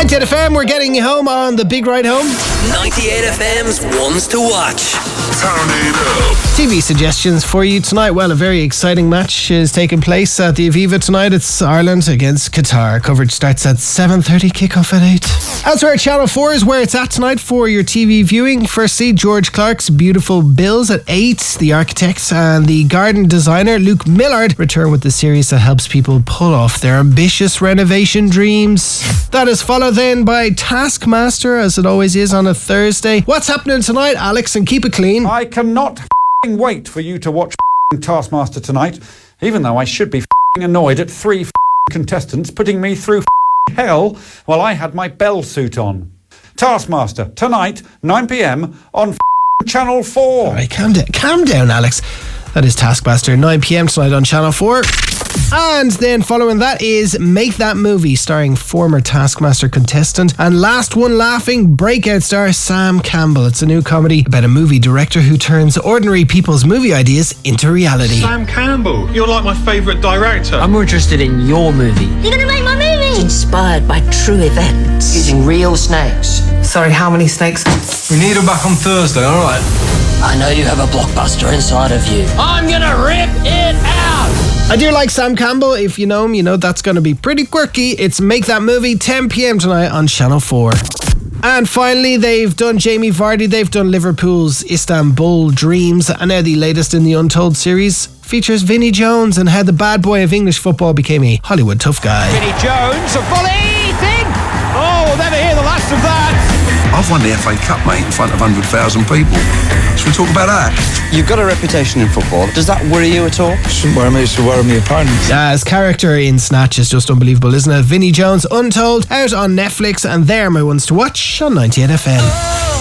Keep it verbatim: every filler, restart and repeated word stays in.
ninety-eight F M, we're getting you home on the big ride home. ninety-eight F M's ones to watch. Turn it up. T V suggestions for you tonight. Well, a very exciting match is taking place at the Aviva tonight. It's Ireland against Qatar. Coverage starts at seven thirty, kickoff at eight. Elsewhere, Channel four is where it's at tonight for your T V viewing. Firstly, George Clark's Beautiful Bills at eight. The architect and the garden designer Luke Millard return with the series that helps people pull off their ambitious renovation dreams. That is followed then by Taskmaster, as it always is on a Thursday. What's happening tonight, Alex? And keep it clean. I cannot f***ing wait for you to watch f***ing Taskmaster tonight, even though I should be f***ing annoyed at three f***ing contestants putting me through f***ing hell while I had my bell suit on. Taskmaster, tonight, nine p.m. on f***ing Channel four. All right, calm down, calm down, Alex. That is Taskmaster, nine p.m. tonight on Channel four. And then following that is Make That Movie, starring former Taskmaster contestant and Last One Laughing breakout star Sam Campbell. It's a new comedy about a movie director who turns ordinary people's movie ideas into reality. Sam Campbell, you're like my favourite director. I'm more interested in your movie. You're gonna make my movie? It's inspired by true events. Using real snakes. Sorry, how many snakes? We need her back on Thursday, alright? I know you have a blockbuster inside of you. I'm gonna rip it out! I do like Sam Campbell. If you know him, you know that's going to be pretty quirky. It's Make That Movie, ten p.m. tonight on Channel four. And finally, they've done Jamie Vardy, they've done Liverpool's Istanbul Dreams, and now the latest in the Untold series features Vinnie Jones and how the bad boy of English football became a Hollywood tough guy. Vinnie Jones, a volley, thing! Oh, we'll never hear the last of that! I've won the F A Cup, mate, in front of one hundred thousand people. Should we talk about that? You've got a reputation in football. Does that worry you at all? Shouldn't worry me, should worry me opponents. Yeah, his character in Snatch is just unbelievable, isn't it? Vinnie Jones, Untold, out on Netflix, and they're my ones to watch on ninety-eight F M.